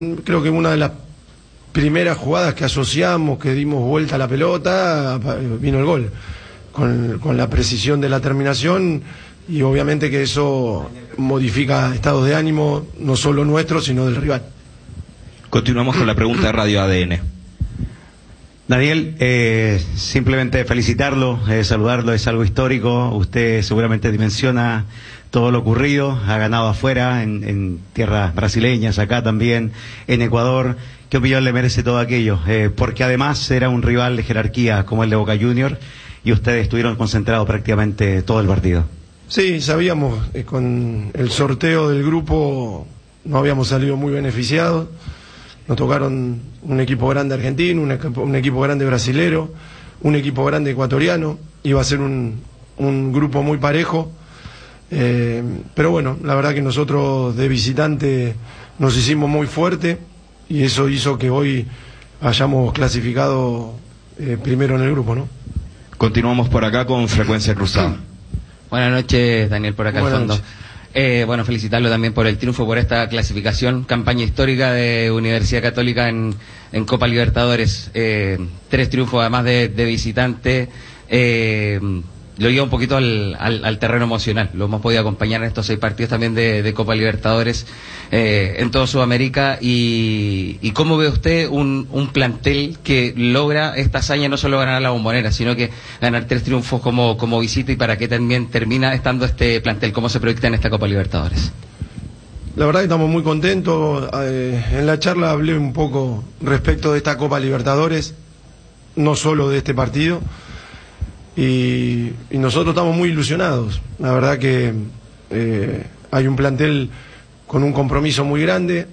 Creo que una de las primeras jugadas que asociamos, que dimos vuelta a la pelota, vino el gol, con la precisión de la terminación, y obviamente que eso modifica estados de ánimo, no solo nuestros, sino del rival. Continuamos con la pregunta de Radio ADN. Daniel, simplemente felicitarlo, saludarlo, es algo histórico. Usted seguramente dimensiona todo lo ocurrido, ha ganado afuera, en tierras brasileñas, acá también, en Ecuador. ¿Qué opinión le merece todo aquello? Porque además era un rival de jerarquía como el de Boca Juniors, y ustedes estuvieron concentrados prácticamente todo el partido. Sí, sabíamos, con el sorteo del grupo no habíamos salido muy beneficiados. Nos tocaron un equipo grande argentino, un equipo grande brasilero, un equipo grande ecuatoriano. Iba a ser un grupo muy parejo. Pero bueno, la verdad que nosotros de visitante nos hicimos muy fuerte, y eso hizo que hoy hayamos clasificado primero en el grupo, ¿no? Continuamos por acá con Frecuencia Cruzada. Buenas noches, Daniel, por acá al fondo. Bueno, felicitarlo también por el triunfo, por esta clasificación, campaña histórica de Universidad Católica en Copa Libertadores. 3 triunfos además de visitante. Lo lleva un poquito al terreno emocional. Lo hemos podido acompañar en estos 6 partidos también de Copa Libertadores en toda Sudamérica. Y cómo ve usted un plantel que logra esta hazaña, no solo ganar la Bombonera, sino que ganar 3 triunfos como visita, y para qué también termina estando este plantel, cómo se proyecta en esta Copa Libertadores? La verdad que estamos muy contentos. En la charla hablé un poco respecto de esta Copa Libertadores, no solo de este partido. Y nosotros estamos muy ilusionados. La verdad que hay un plantel con un compromiso muy grande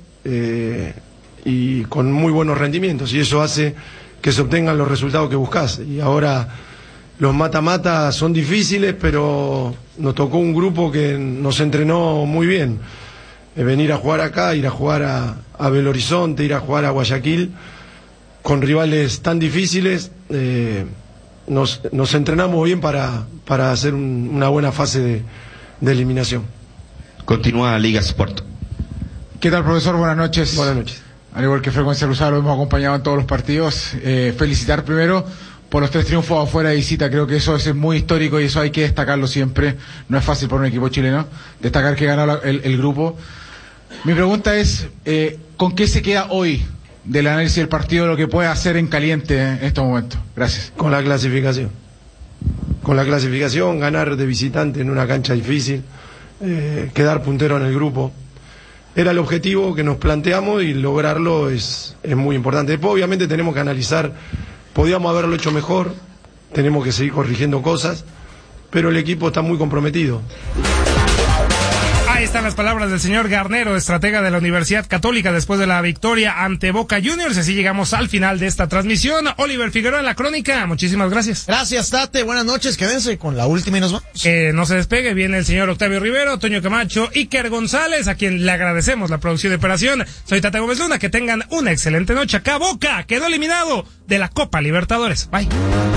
y con muy buenos rendimientos, y eso hace que se obtengan los resultados que buscas. Y ahora los mata-mata son difíciles, pero nos tocó un grupo que nos entrenó muy bien. Venir a jugar acá, ir a jugar a Belo Horizonte, ir a jugar a Guayaquil, con rivales tan difíciles. Nos entrenamos bien para hacer una buena fase de eliminación. Continúa Liga Sport. ¿Qué tal, profesor? Buenas noches. Buenas noches. Al igual que Frecuencia Cruzada, lo hemos acompañado en todos los partidos. Felicitar primero por los 3 triunfos afuera de visita. Creo que eso es muy histórico y eso hay que destacarlo siempre. No es fácil para un equipo chileno destacar que ganó el grupo. Mi pregunta es, ¿con qué se queda hoy del análisis del partido, lo que puede hacer en caliente en estos momentos? Gracias. Con la clasificación. Con la clasificación, ganar de visitante en una cancha difícil, quedar puntero en el grupo. Era el objetivo que nos planteamos, y lograrlo es muy importante. Después, obviamente, tenemos que analizar, podíamos haberlo hecho mejor, tenemos que seguir corrigiendo cosas, pero el equipo está muy comprometido. Ahí están las palabras del señor Garnero, estratega de la Universidad Católica, después de la victoria ante Boca Juniors. Así llegamos al final de esta transmisión. Oliver Figueroa en la crónica, muchísimas gracias. Gracias, Tate, buenas noches, quédense con la última y nos vamos. No se despegue, viene el señor Octavio Rivero, Toño Camacho, Iker González, a quien le agradecemos la producción de operación. Soy Tate Gómez Luna, que tengan una excelente noche. Acá Boca quedó eliminado de la Copa Libertadores. Bye.